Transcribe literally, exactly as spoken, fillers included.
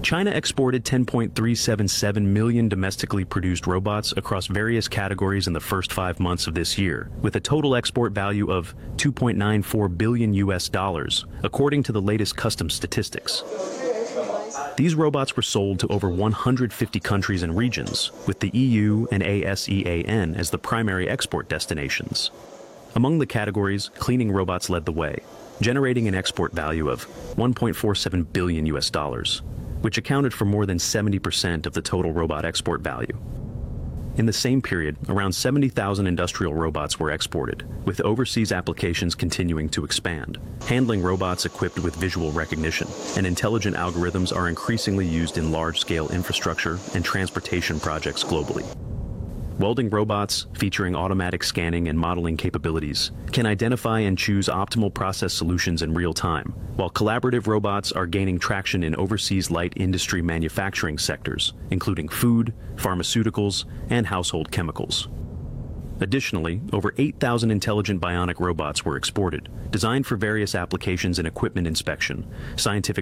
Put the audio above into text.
China exported ten point three seven seven million domestically produced robots across various categories in the first five months of this year, with a total export value of two point nine four billion U S dollars, according to the latest customs statistics. These robots were sold to over one hundred fifty countries and regions, with the E U and ASEAN as the primary export destinations. Among the categories, cleaning robots led the way, generating an export value of one point four seven billion U S dollars, which accounted for more than seventy percent of the total robot export value. In the same period, around seventy thousand industrial robots were exported, with overseas applications continuing to expand. Handling robots equipped with visual recognition and intelligent algorithms are increasingly used in large-scale infrastructure and transportation projects globally. Welding robots, featuring automatic scanning and modeling capabilities, can identify and choose optimal process solutions in real time, while collaborative robots are gaining traction in overseas light industry manufacturing sectors, including food, pharmaceuticals, and household chemicals. Additionally, over eight thousand intelligent bionic robots were exported, designed for various applications in equipment inspection, scientific